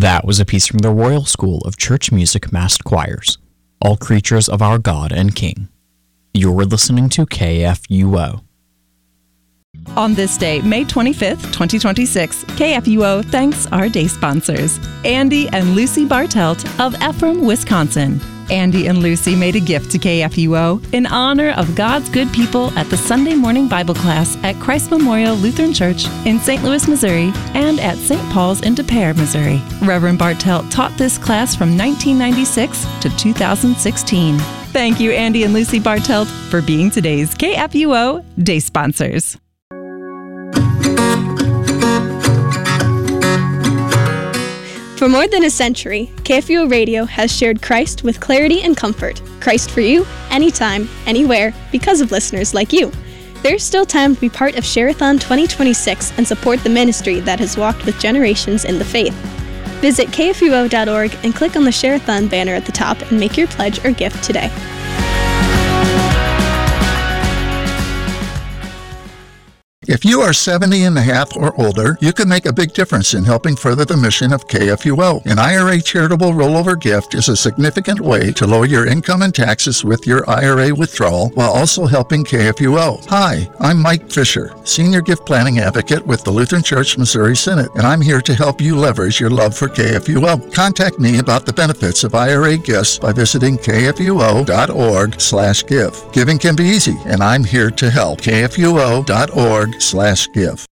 That was a piece from the Royal School of Church Music Massed Choirs, All Creatures of Our God and King. You're listening to KFUO. On this day, May 25th, 2026, KFUO thanks our day sponsors, Andy and Lucy Bartelt of Ephraim, Wisconsin. Andy and Lucy made a gift to KFUO in honor of God's good people at the Sunday morning Bible class at Christ Memorial Lutheran Church in St. Louis, Missouri, and at St. Paul's in Des Peres, Missouri. Reverend Bartelt taught this class from 1996 to 2016. Thank you, Andy and Lucy Bartelt, for being today's KFUO day sponsors. For more than a century, KFUO Radio has shared Christ with clarity and comfort. Christ for you, anytime, anywhere, because of listeners like you. There's still time to be part of Share-a-thon 2026 and support the ministry that has walked with generations in the faith. Visit kfuo.org and click on the Share-a-thon banner at the top and make your pledge or gift today. If you are 70 and a half or older, you can make a big difference in helping further the mission of KFUO. An IRA charitable rollover gift is a significant way to lower your income and taxes with your IRA withdrawal while also helping KFUO. Hi, I'm Mike Fisher, Senior Gift Planning Advocate with the Lutheran Church Missouri Synod, and I'm here to help you leverage your love for KFUO. Contact me about the benefits of IRA gifts by visiting kfuo.org/give. Giving can be easy, and I'm here to help. kfuo.org/give.